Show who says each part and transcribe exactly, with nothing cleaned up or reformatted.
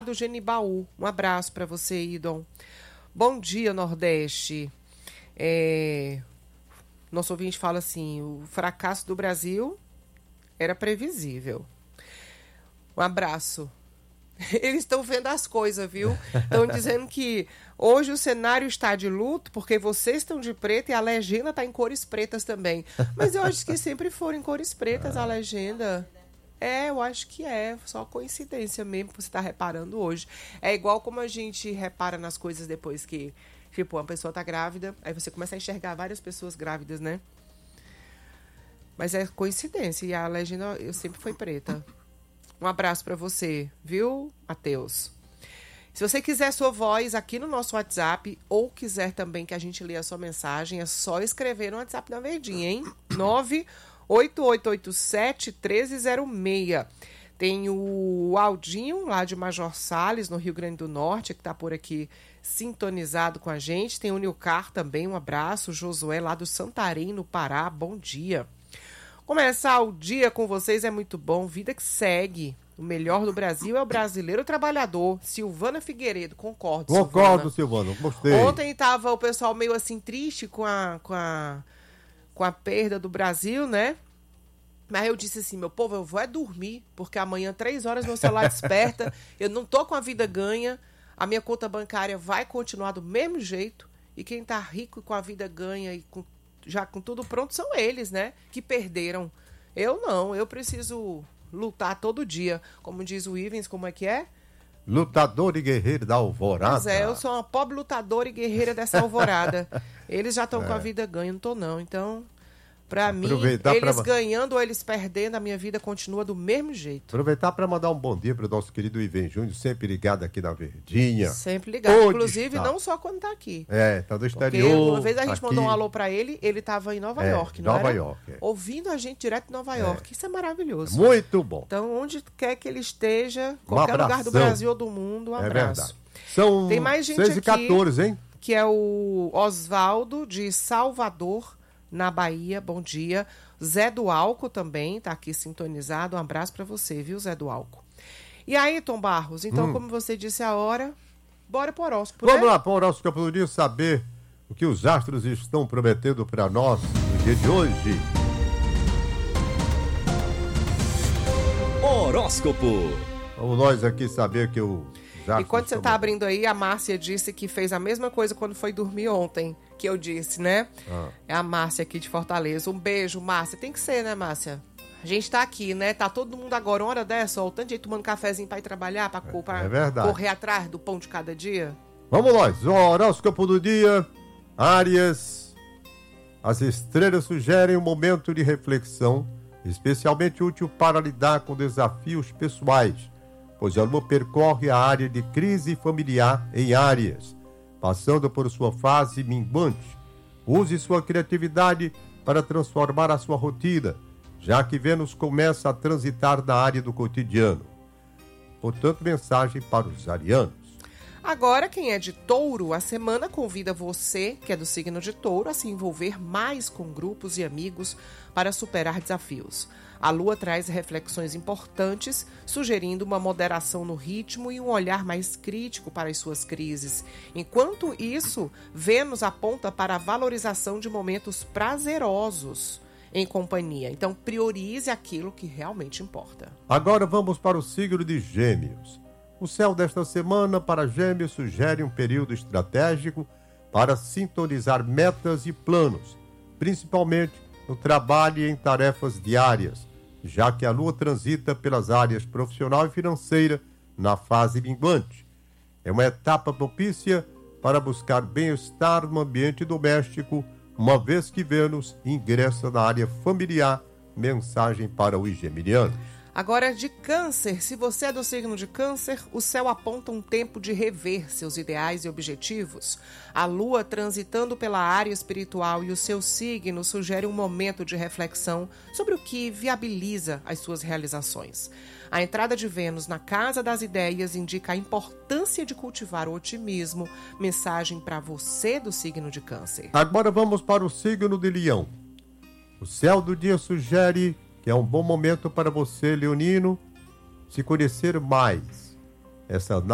Speaker 1: do Genibaú. Um abraço para você, Idon. Bom dia, Nordeste. É... Nosso ouvinte fala assim, o fracasso do Brasil era previsível. Um abraço. Eles estão vendo as coisas, viu? Estão dizendo que hoje o cenário está de luto porque vocês estão de preto e a legenda está em cores pretas também. Mas eu acho que sempre foram em cores pretas a legenda. É, eu acho que é. Só coincidência mesmo que você está reparando hoje. É igual como a gente repara nas coisas depois que, tipo, uma pessoa está grávida, aí você começa a enxergar várias pessoas grávidas, né? Mas é coincidência e a legenda eu sempre foi preta. Um abraço para você, viu, Matheus? Se você quiser sua voz aqui no nosso WhatsApp ou quiser também que a gente leia a sua mensagem, é só escrever no WhatsApp da Verdinha, hein? nove oito oito oito sete um três zero seis. Tem o Aldinho, lá de Major Salles, no Rio Grande do Norte, que está por aqui sintonizado com a gente. Tem o Nilcar também, um abraço. O Josué, lá do Santarém, no Pará, bom dia. Começar o dia com vocês é muito bom, vida que segue. O melhor do Brasil é o brasileiro trabalhador. Silvana Figueiredo, concordo,
Speaker 2: Concordo, Silvana, gostei.
Speaker 1: Ontem estava o pessoal meio assim triste com a, com, a, com a perda do Brasil, né? Mas eu disse assim, meu povo, eu vou é dormir, porque amanhã, três horas, meu celular desperta, eu não tô com a vida ganha, a minha conta bancária vai continuar do mesmo jeito, e quem tá rico e com a vida ganha e com já com tudo pronto, são eles, né? Que perderam. Eu não, eu preciso lutar todo dia. Como diz o Ivens, como é que é?
Speaker 2: Lutador e guerreiro da alvorada.
Speaker 1: Pois é, eu sou uma pobre lutadora e guerreira dessa alvorada. Eles já estão
Speaker 2: é.
Speaker 1: com a vida ganha, eu não tô não. Então, pra
Speaker 2: Aproveitar
Speaker 1: mim, eles
Speaker 2: pra...
Speaker 1: ganhando ou eles perdendo, a minha vida continua do mesmo jeito.
Speaker 2: Aproveitar para mandar um bom dia para o nosso querido Ivan Júnior, sempre ligado aqui na Verdinha.
Speaker 1: Sempre ligado,
Speaker 2: Onde
Speaker 1: inclusive
Speaker 2: está?
Speaker 1: não só quando tá aqui.
Speaker 2: É, tá do exterior.
Speaker 1: Porque uma vez a gente
Speaker 2: aqui.
Speaker 1: mandou um alô pra ele, ele tava em Nova
Speaker 2: é,
Speaker 1: York, não
Speaker 2: Nova
Speaker 1: era?
Speaker 2: York. É.
Speaker 1: Ouvindo a gente direto de Nova York. É. Isso é maravilhoso.
Speaker 2: Muito bom.
Speaker 1: Então, onde quer que ele esteja, qualquer
Speaker 2: um
Speaker 1: lugar do Brasil ou do mundo, um
Speaker 2: é
Speaker 1: abraço.
Speaker 2: Verdade. São
Speaker 1: Tem mais gente
Speaker 2: seis e quatorze, hein?
Speaker 1: Que é o Osvaldo de Salvador, na Bahia. Bom dia. Zé do Alco também tá aqui sintonizado. Um abraço para você, viu, Zé do Alco? E aí, Tom Barros, então, hum. como você disse a hora, bora pro horóscopo,
Speaker 2: Vamos
Speaker 1: né?
Speaker 2: lá para o horóscopo do dia, saber o que os astros estão prometendo para nós no dia de hoje.
Speaker 3: Horóscopo.
Speaker 2: Vamos nós aqui saber que o
Speaker 1: E quando você tá abrindo aí, a Márcia disse que fez a mesma coisa quando foi dormir ontem, que eu disse, né? Ah. É a Márcia aqui de Fortaleza. Um beijo, Márcia. Tem que ser, né, Márcia? A gente tá aqui, né? Tá todo mundo agora, uma hora dessa, ó, o tanto de gente tomando cafezinho pra ir trabalhar, pra, é, pra
Speaker 2: é
Speaker 1: correr atrás do pão de cada dia.
Speaker 2: Vamos nós, o horóscopo do dia. Áries. As estrelas sugerem um momento de reflexão, especialmente útil para lidar com desafios pessoais, pois a lua percorre a área de crise familiar em Áries, passando por sua fase minguante. Use sua criatividade para transformar a sua rotina, já que Vênus começa a transitar na área do cotidiano. Portanto, mensagem para os arianos.
Speaker 1: Agora, quem é de touro, a semana convida você, que é do signo de touro, a se envolver mais com grupos e amigos para superar desafios. A lua traz reflexões importantes, sugerindo uma moderação no ritmo e um olhar mais crítico para as suas crises. Enquanto isso, Vênus aponta para a valorização de momentos prazerosos em companhia. Então, priorize aquilo que realmente importa.
Speaker 2: Agora vamos para o signo de Gêmeos. O céu desta semana para Gêmeos sugere um período estratégico para sintonizar metas e planos, principalmente no trabalho e em tarefas diárias, já que a lua transita pelas áreas profissional e financeira na fase minguante. É uma etapa propícia para buscar bem-estar no ambiente doméstico, uma vez que Vênus ingressa na área familiar. Mensagem para os geminianos.
Speaker 1: Agora, de Câncer, se você é do signo de Câncer, o céu aponta um tempo de rever seus ideais e objetivos. A lua, transitando pela área espiritual e o seu signo, sugere um momento de reflexão sobre o que viabiliza as suas realizações. A entrada de Vênus na casa das ideias indica a importância de cultivar o otimismo. Mensagem para você do signo de Câncer.
Speaker 2: Agora vamos para o signo de Leão. O céu do dia sugere que é um bom momento para você, leonino, se conhecer mais. Essa